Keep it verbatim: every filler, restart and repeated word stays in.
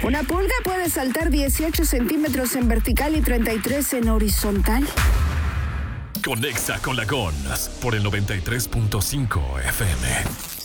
Una pulga puede saltar dieciocho centímetros en vertical y treinta y tres en horizontal. Conexa con la Gons por el noventa y tres punto cinco F M.